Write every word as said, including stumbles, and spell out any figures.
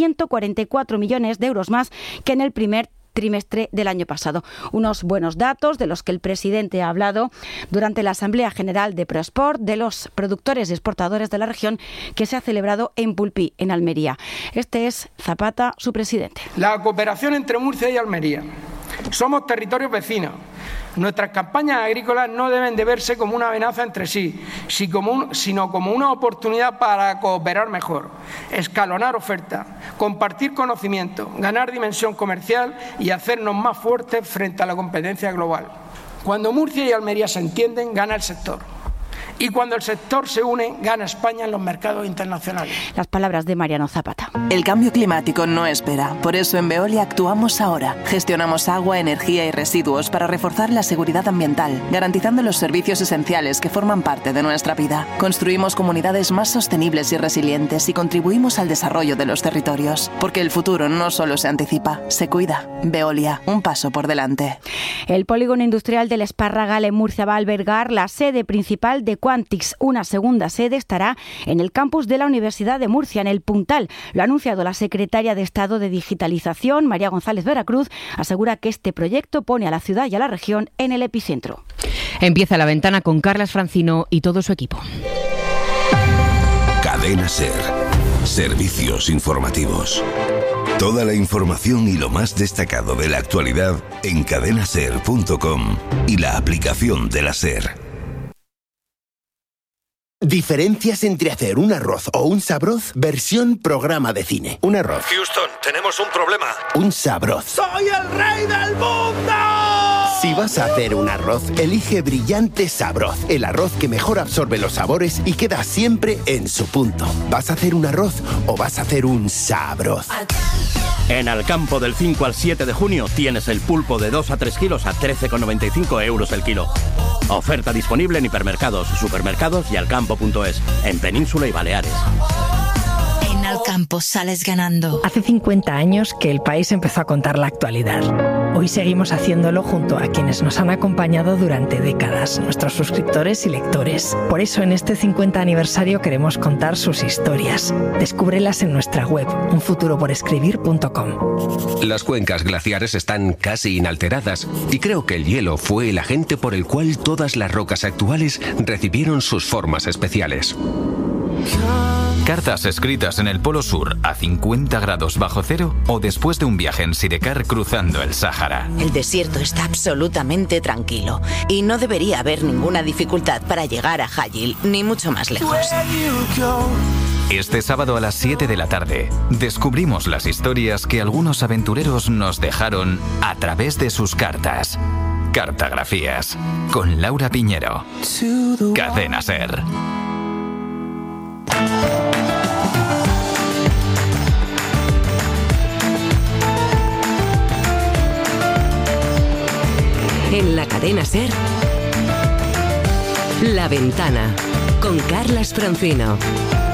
ciento cuarenta y cuatro millones de euros más que en el primer trimestre del año pasado. Unos buenos datos de los que el presidente ha hablado durante la Asamblea General de Prosport de los productores y exportadores de la región que se ha celebrado en Pulpí, en Almería. Este es Zapata, su presidente. La cooperación entre Murcia y Almería. Somos territorios vecinos. Nuestras campañas agrícolas no deben de verse como una amenaza entre sí, sino como una oportunidad para cooperar mejor, escalonar ofertas, compartir conocimiento, ganar dimensión comercial y hacernos más fuertes frente a la competencia global. Cuando Murcia y Almería se entienden, gana el sector. Y cuando el sector se une, gana España en los mercados internacionales. Las palabras de Mariano Zapata. El cambio climático no espera. Por eso en Veolia actuamos ahora. Gestionamos agua, energía y residuos para reforzar la seguridad ambiental, garantizando los servicios esenciales que forman parte de nuestra vida. Construimos comunidades más sostenibles y resilientes y contribuimos al desarrollo de los territorios. Porque el futuro no solo se anticipa, se cuida. Veolia, un paso por delante. El polígono industrial del Esparragal en Murcia va a albergar la sede principal de Quantix. Una segunda sede estará en el campus de la Universidad de Murcia, en el Puntal. Lo ha anunciado la secretaria de Estado de Digitalización, María González Veracruz. Asegura que este proyecto pone a la ciudad y a la región en el epicentro. Empieza La Ventana con Carlas Francino y todo su equipo. Cadena SER. Servicios informativos. Toda la información y lo más destacado de la actualidad en cadena ser punto com y la aplicación de la SER. Diferencias entre hacer un arroz o un sabroz, versión programa de cine. Un arroz. Houston, tenemos un problema. Un sabroz. ¡Soy el rey del mundo! Si vas a hacer un arroz, elige Brillante Sabroz, el arroz que mejor absorbe los sabores y queda siempre en su punto. ¿Vas a hacer un arroz o vas a hacer un sabroz? En Alcampo del cinco al siete de junio tienes el pulpo de dos a tres kilos a trece con noventa y cinco euros el kilo. Oferta disponible en hipermercados, supermercados y alcampo punto es, en Península y Baleares. En Alcampo sales ganando. Hace cincuenta años que el país empezó a contar la actualidad. Hoy seguimos haciéndolo junto a quienes nos han acompañado durante décadas, nuestros suscriptores y lectores. Por eso en este cincuenta aniversario queremos contar sus historias. Descúbrelas en nuestra web, un futuro por escribir punto com. Las cuencas glaciares están casi inalteradas y creo que el hielo fue el agente por el cual todas las rocas actuales recibieron sus formas especiales. Cartas escritas en el Polo Sur a cincuenta grados bajo cero o después de un viaje en Sidecar cruzando el Sáhara. El desierto está absolutamente tranquilo y no debería haber ninguna dificultad para llegar a Hajil, ni mucho más lejos. Este sábado a las siete de la tarde descubrimos las historias que algunos aventureros nos dejaron a través de sus cartas. Cartografías con Laura Piñero. Cadena SER. En la cadena SER, La Ventana, con Carlas Francino.